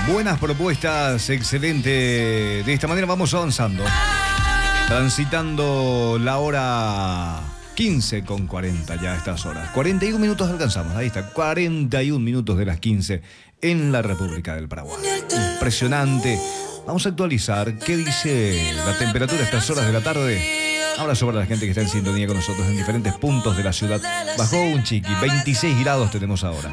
Buenas propuestas, excelente. De esta manera vamos avanzando. Transitando la hora 15:40 ya a estas horas. 41 minutos alcanzamos, ahí está. 41 minutos de las 15 en la República del Paraguay. Impresionante. Vamos a actualizar qué dice la temperatura a estas horas de la tarde. Ahora sobre la gente que está en sintonía con nosotros en diferentes puntos de la ciudad. Bajó un chiqui, 26 grados tenemos ahora.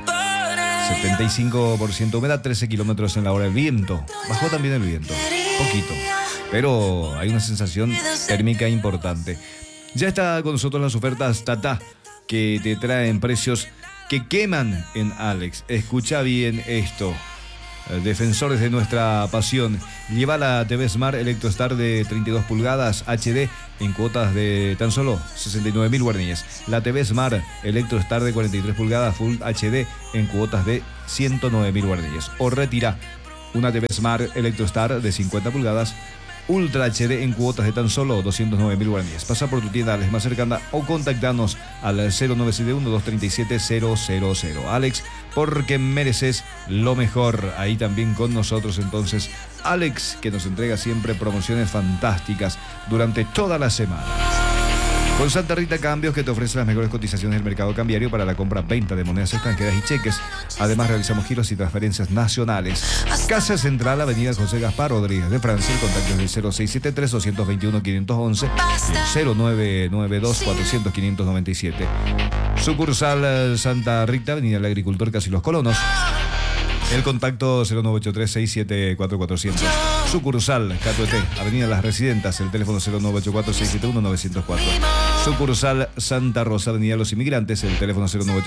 75% humedad, 13 kilómetros en la hora. El viento, bajó también el viento, poquito, pero hay una sensación térmica importante. Ya está con nosotros las ofertas Tata, que te traen precios que queman en Alex. Escucha bien esto. Defensores de nuestra pasión. Lleva la TV Smart Electrostar de 32 pulgadas HD en cuotas de tan solo 69.000 guaraníes. La TV Smart Electrostar de 43 pulgadas Full HD en cuotas de 109.000 guaraníes. O retira una TV Smart Electrostar de 50 pulgadas Ultra HD en cuotas de tan solo 209.000 guaraníes. Pasa por tu tienda Alex más cercana o contactanos al 0971-237-000. Alex, porque mereces lo mejor. Ahí también con nosotros entonces Alex, que nos entrega siempre promociones fantásticas durante toda la semana. Con Santa Rita Cambios, que te ofrece las mejores cotizaciones del mercado cambiario para la compra-venta de monedas extranjeras y cheques. Además, realizamos giros y transferencias nacionales. Casa Central, Avenida José Gaspar Rodríguez de Francia. El contacto es el 0673-221-511 y el 0992-400-597. Sucursal Santa Rita, Avenida del Agricultor, Casi Los Colonos. El contacto 0983-674-400. Sucursal Catuete, Avenida Las Residentas, el teléfono 0984-671-904. Sucursal Santa Rosa, Avenida Los Inmigrantes, el teléfono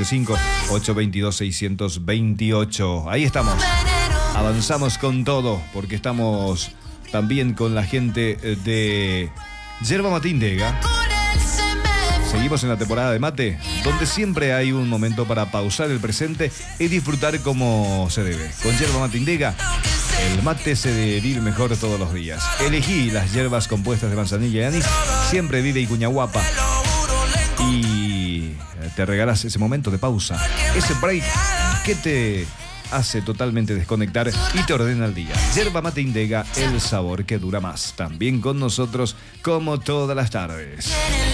0985-822-628. Ahí estamos. Avanzamos con todo, porque estamos también con la gente de Yerba Mate Indega. Seguimos en la temporada de mate, donde siempre hay un momento para pausar el presente y disfrutar como se debe. Con Yerba Mate Indega, el mate se debe vivir mejor todos los días. Elegí las hierbas compuestas de manzanilla y anís, siempre vive y cuña guapa. Y te regalas ese momento de pausa, ese break que te hace totalmente desconectar y te ordena el día. Yerba Mate Indega, el sabor que dura más. También con nosotros, como todas las tardes.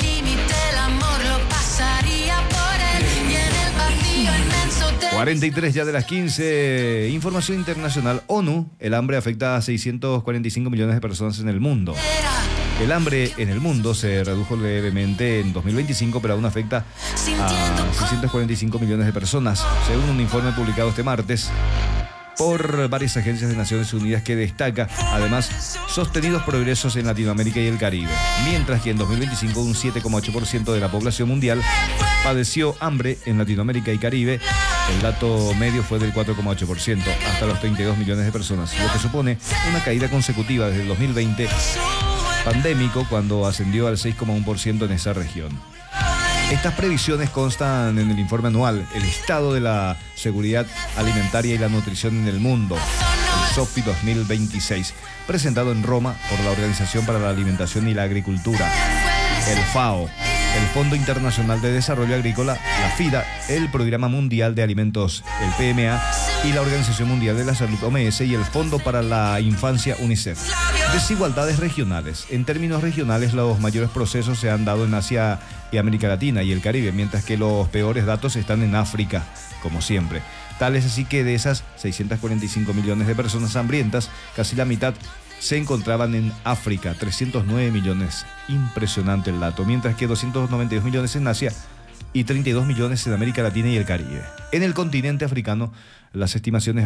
43 ya de las 15. Información internacional. ONU. El hambre afecta a 645 millones de personas en el mundo. El hambre en el mundo se redujo levemente en 2025, pero aún afecta a 645 millones de personas, según un informe publicado este martes por varias agencias de Naciones Unidas, que destaca además sostenidos progresos en Latinoamérica y el Caribe, mientras que en 2025 un 7,8% de la población mundial padeció hambre en Latinoamérica y Caribe. El dato medio fue del 4,8%, hasta los 32 millones de personas, lo que supone una caída consecutiva desde el 2020 pandémico, cuando ascendió al 6,1% en esa región. Estas previsiones constan en el informe anual El Estado de la Seguridad Alimentaria y la Nutrición en el Mundo, el SOFI 2026, presentado en Roma por la Organización para la Alimentación y la Agricultura, el FAO, el Fondo Internacional de Desarrollo Agrícola, la FIDA, el Programa Mundial de Alimentos, el PMA, y la Organización Mundial de la Salud, OMS, y el Fondo para la Infancia, UNICEF. Desigualdades regionales. En términos regionales, los mayores procesos se han dado en Asia y América Latina y el Caribe, mientras que los peores datos están en África, como siempre. Tal es así que de esas 645 millones de personas hambrientas, casi la mitad se encontraban en África, 309 millones, impresionante el dato, mientras que 292 millones en Asia y 32 millones en América Latina y el Caribe. En el continente africano, las estimaciones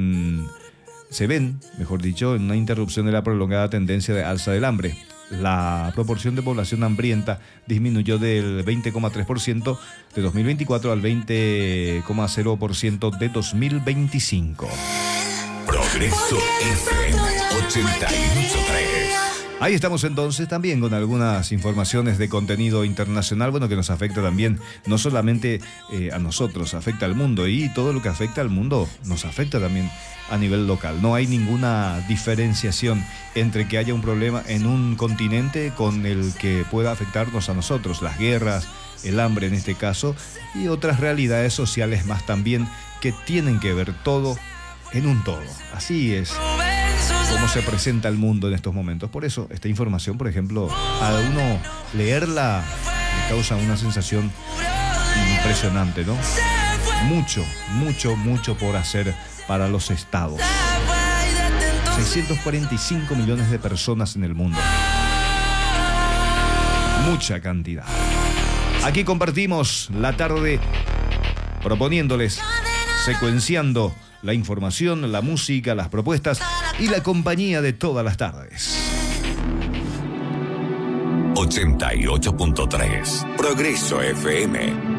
se ven, mejor dicho, en una interrupción de la prolongada tendencia de alza del hambre. La proporción de población hambrienta disminuyó del 20,3% de 2024 al 20,0% de 2025. Progreso FM 88.3. Ahí estamos entonces también con algunas informaciones de contenido internacional, bueno, que nos afecta también, no solamente a nosotros, afecta al mundo, y todo lo que afecta al mundo nos afecta también a nivel local. No hay ninguna diferenciación entre que haya un problema en un continente con el que pueda afectarnos a nosotros, las guerras, el hambre en este caso, y otras realidades sociales más también que tienen que ver todo en un todo. Así es como se presenta el mundo en estos momentos. Por eso, esta información, por ejemplo, a uno leerla le causa una sensación impresionante, ¿no? Mucho por hacer para los estados. 645 millones de personas en el mundo. Mucha cantidad. Aquí compartimos la tarde proponiéndoles, secuenciando la información, la música, las propuestas y la compañía de todas las tardes. 88.3 Progreso FM.